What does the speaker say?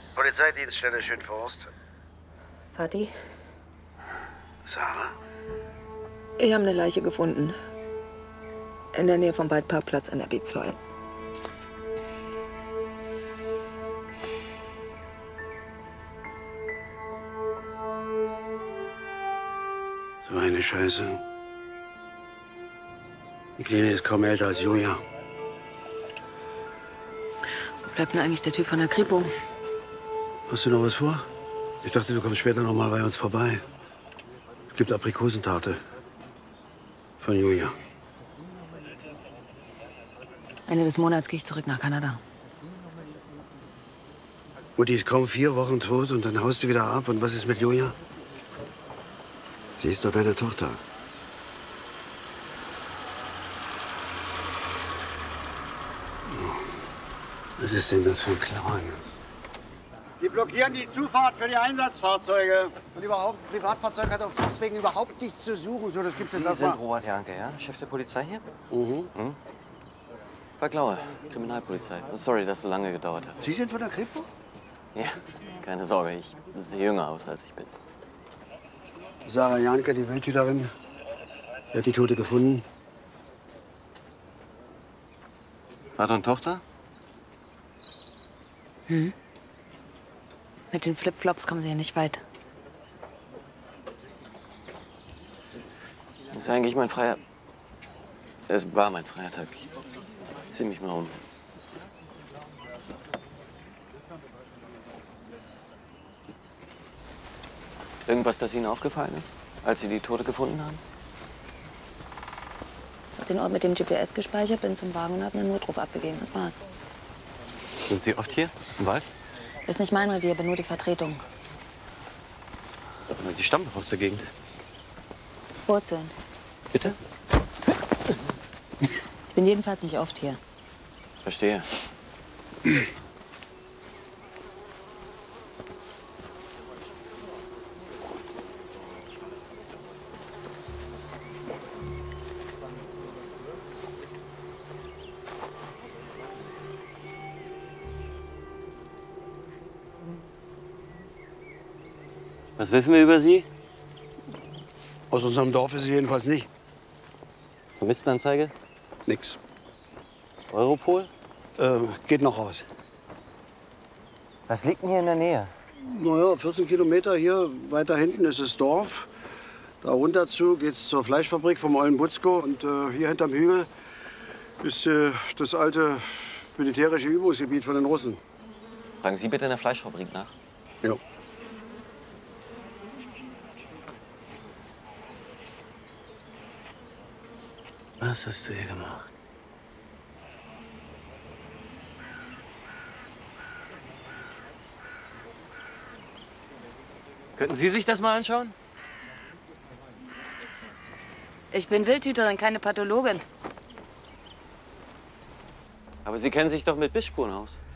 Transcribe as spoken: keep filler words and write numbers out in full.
Polizeidienststelle Schönforst. Fatih? Sarah? Ich habe eine Leiche gefunden. In der Nähe vom Waldparkplatz an der B zwei. So eine Scheiße. Die Kleine ist kaum älter als Julia. Wo bleibt denn eigentlich der Typ von der Kripo? Hast du noch was vor? Ich dachte, du kommst später noch mal bei uns vorbei. Es gibt Aprikosentarte. Von Julia. Ende des Monats gehe ich zurück nach Kanada. Mutti ist kaum vier Wochen tot und dann haust du wieder ab. Und was ist mit Julia? Sie ist doch deine Tochter. Was ist denn das für ein Clown? Sie blockieren die Zufahrt für die Einsatzfahrzeuge. Und überhaupt, ein Privatfahrzeug hat auf Forstwegen überhaupt nichts zu suchen. So, das gibt Sie es sind Robert Janke, ja? Chef der Polizei hier? Mhm. Mhm. Verklaue, Kriminalpolizei. Sorry, dass so lange gedauert hat. Sie sind von der Kripo? Ja, keine Sorge, ich sehe jünger aus, als ich bin. Sarah Janke, die Wildhüterin. Wer hat die Tote gefunden? Vater und Tochter? Hm. Mit den Flipflops kommen Sie ja nicht weit. Das ist ja eigentlich mein freier... Es war mein freier Tag. Ich zieh mich mal um. Irgendwas, das Ihnen aufgefallen ist, als Sie die Tote gefunden haben? Ich habe den Ort mit dem G P S gespeichert, bin zum Wagen und habe einen Notruf abgegeben. Das war's. Sind Sie oft hier im Wald? Ist nicht mein Revier, bin nur die Vertretung. Aber Sie stammen doch aus der Gegend. Wurzeln. Bitte? Ich bin jedenfalls nicht oft hier. Verstehe. Was wissen wir über Sie? Aus unserem Dorf ist sie jedenfalls nicht. Vermisstenanzeige? Nix. Europol? Äh, geht noch raus. Was liegt denn hier in der Nähe? Naja, vierzehn Kilometer hier weiter hinten ist das Dorf. Da runter zu geht's zur Fleischfabrik vom Eulen Butzko. Und äh, hier hinterm Hügel ist äh, das alte militärische Übungsgebiet von den Russen. Fragen Sie bitte in der Fleischfabrik nach. Ja. Was hast du hier gemacht? Könnten Sie sich das mal anschauen? Ich bin Wildhüterin, keine Pathologin. Aber Sie kennen sich doch mit Bissspuren aus.